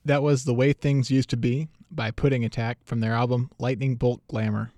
That was The Way Things Used to Be by Pudding Attack from their album Lightning Bolt Glamour.